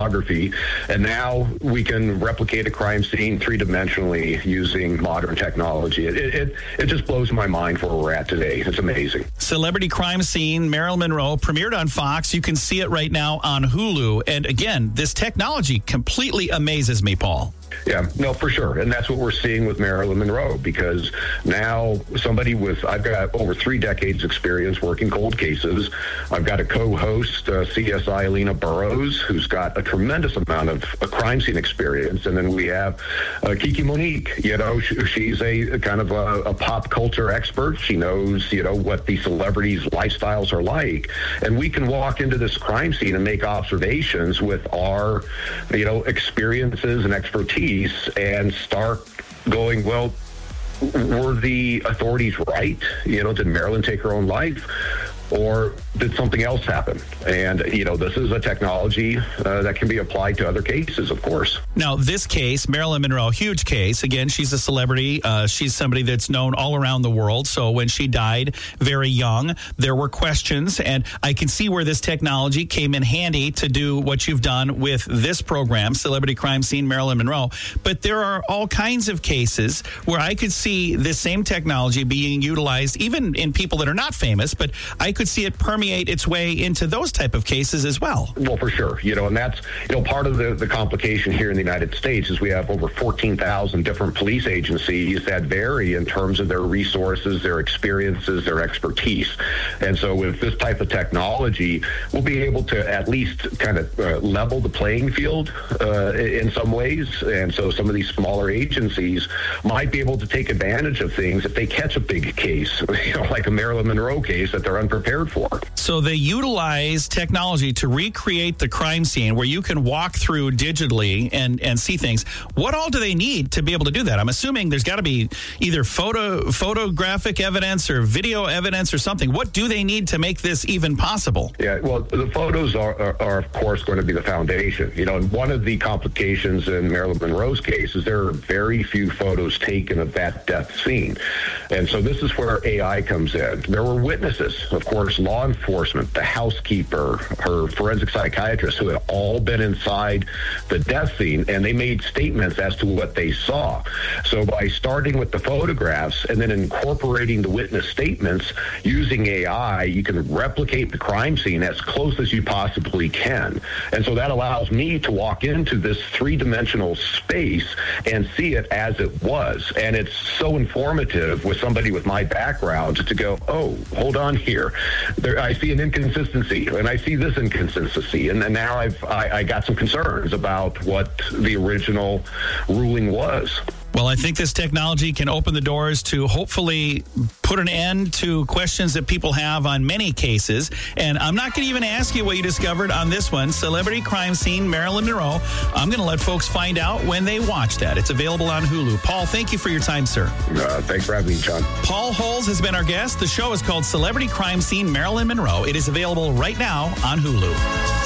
photography, and now we can replicate a crime scene three-dimensionally using modern technology. It just blows my mind for where we're at today. It's amazing. Celebrity Crime Scene, Marilyn Monroe, premiered on Fox. You can see it right now on Hulu. And again, this technology completely amazes me, Paul. Yeah, no, for sure. And that's what we're seeing with Marilyn Monroe, because now I've got over 3 decades experience working cold cases. I've got a co-host, CSI Alina Burrows, who's got a tremendous amount of crime scene experience. And then we have Kiki Monique. She's a kind of a pop culture expert. She knows, what the celebrities' lifestyles are like. And we can walk into this crime scene and make observations with our, experiences and expertise and start going, well, were the authorities right? Did Marilyn take her own life? Or did something else happen? And, this is a technology that can be applied to other cases, of course. Now, this case, Marilyn Monroe, huge case. Again, she's a celebrity. She's somebody that's known all around the world. So when she died very young, there were questions. And I can see where this technology came in handy to do what you've done with this program, Celebrity Crime Scene, Marilyn Monroe. But there are all kinds of cases where I could see this same technology being utilized, even in people that are not famous, but I could see it permeate its way into those type of cases as well. Well, for sure. And that's, part of the complication here in the United States is we have over 14,000 different police agencies that vary in terms of their resources, their experiences, their expertise. And so with this type of technology, we'll be able to at least kind of level the playing field in some ways. And so some of these smaller agencies might be able to take advantage of things if they catch a big case, like a Marilyn Monroe case that they're unprepared for. So they utilize technology to recreate the crime scene where you can walk through digitally and see things. What all do they need to be able to do that? I'm assuming there's got to be either photographic evidence or video evidence or something. What do they need to make this even possible? Yeah, well, the photos are of course, going to be the foundation. And one of the complications in Marilyn Monroe's case is there are very few photos taken of that death scene. And so this is where AI comes in. There were witnesses, of course, law enforcement, the housekeeper, her forensic psychiatrist, who had all been inside the death scene, and they made statements as to what they saw. So by starting with the photographs and then incorporating the witness statements using AI, you can replicate the crime scene as close as you possibly can. And so that allows me to walk into this three-dimensional space and see it as it was. And it's so informative with somebody with my background to go, oh, hold on here. I see an inconsistency, and I see this inconsistency, and now I got some concerns about what the original ruling was. Well, I think this technology can open the doors to hopefully put an end to questions that people have on many cases. And I'm not going to even ask you what you discovered on this one, Celebrity Crime Scene, Marilyn Monroe. I'm going to let folks find out when they watch that. It's available on Hulu. Paul, thank you for your time, sir. Thanks for having me, John. Paul Holes has been our guest. The show is called Celebrity Crime Scene, Marilyn Monroe. It is available right now on Hulu.